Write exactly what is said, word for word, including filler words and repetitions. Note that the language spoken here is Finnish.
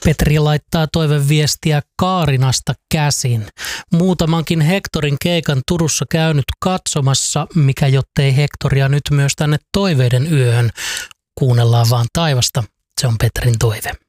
Petri laittaa toiveviestiä Kaarinasta käsin. Muutamankin Hectorin keikan Turussa käynyt katsomassa, mikä jottei Hectoria nyt myös tänne toiveiden yöhön. Kuunnellaan vaan taivasta. Se on Petrin toive.